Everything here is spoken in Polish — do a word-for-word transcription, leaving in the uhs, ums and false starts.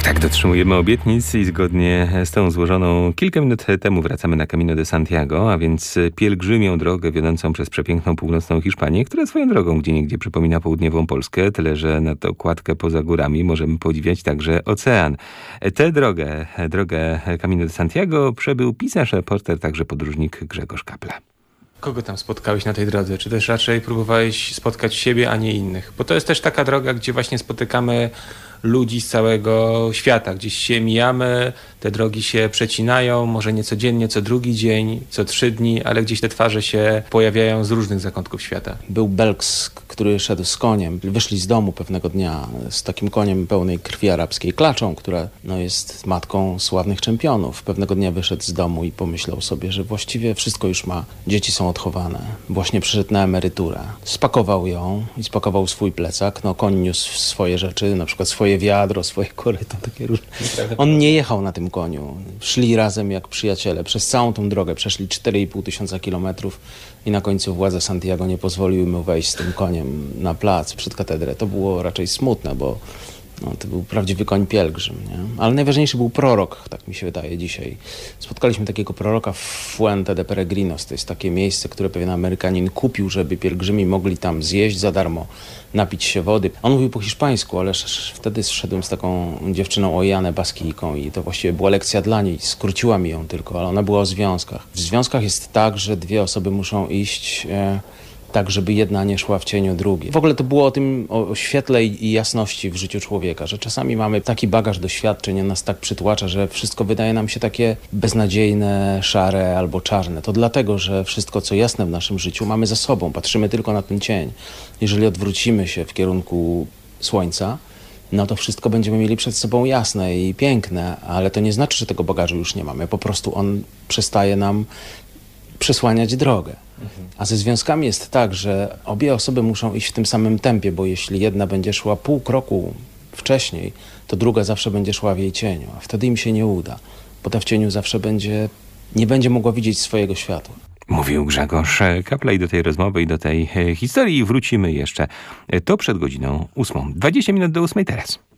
Tak, dotrzymujemy obietnic i zgodnie z tą złożoną kilka minut temu wracamy na Camino de Santiago, a więc pielgrzymią drogę wiodącą przez przepiękną północną Hiszpanię, która swoją drogą gdzieniegdzie przypomina południową Polskę, tyle że nad okładkę poza górami możemy podziwiać także ocean. Tę drogę, drogę Camino de Santiago przebył pisarz, reporter, także podróżnik Grzegorz Kapla. Kogo tam spotkałeś na tej drodze? Czy też raczej próbowałeś spotkać siebie, a nie innych? Bo to jest też taka droga, gdzie właśnie spotykamy ludzi z całego świata. Gdzieś się mijamy, te drogi się przecinają, może nie codziennie, co drugi dzień, co trzy dni, ale gdzieś te twarze się pojawiają z różnych zakątków świata. Był Belks, który szedł z koniem. Wyszli z domu pewnego dnia z takim koniem pełnej krwi arabskiej, klaczą, która no, jest matką sławnych czempionów. Pewnego dnia wyszedł z domu i pomyślał sobie, że właściwie wszystko już ma. Dzieci są odchowane. Właśnie przyszedł na emeryturę. Spakował ją i spakował swój plecak. No, koń niósł swoje rzeczy, na przykład swoje wiadro, swoje koryto, takie różne. On nie jechał na tym koniu. Szli razem jak przyjaciele. Przez całą tą drogę przeszli cztery i pół tysiąca kilometrów i na końcu władze Santiago nie pozwoliły mu wejść z tym koniem na plac przed katedrę. To było raczej smutne, bo no, to był prawdziwy koń pielgrzym. Nie? Ale najważniejszy był prorok, tak mi się wydaje dzisiaj. Spotkaliśmy takiego proroka w Fuente de Peregrinos. To jest takie miejsce, które pewien Amerykanin kupił, żeby pielgrzymi mogli tam zjeść za darmo, napić się wody. On mówił po hiszpańsku, ale wtedy szedłem z taką dziewczyną Ojanę Baskijką i to właściwie była lekcja dla niej. Skróciła mi ją tylko, ale ona była o związkach. W związkach jest tak, że dwie osoby muszą iść e, tak, żeby jedna nie szła w cieniu drugiej. W ogóle to było o tym, o świetle i jasności w życiu człowieka, że czasami mamy taki bagaż doświadczeń, on nas tak przytłacza, że wszystko wydaje nam się takie beznadziejne, szare albo czarne. To dlatego, że wszystko, co jasne w naszym życiu, mamy za sobą. Patrzymy tylko na ten cień. Jeżeli odwrócimy się w kierunku słońca, no to wszystko będziemy mieli przed sobą jasne i piękne, ale to nie znaczy, że tego bagażu już nie mamy. Po prostu on przestaje nam przesłaniać drogę. A ze związkami jest tak, że obie osoby muszą iść w tym samym tempie, bo jeśli jedna będzie szła pół kroku wcześniej, to druga zawsze będzie szła w jej cieniu, a wtedy im się nie uda, bo ta w cieniu zawsze będzie, nie będzie mogła widzieć swojego światła. Mówił Grzegorz Kapla i do tej rozmowy i do tej historii wrócimy jeszcze. To przed godziną ósmą. dwadzieścia minut do ósmej teraz.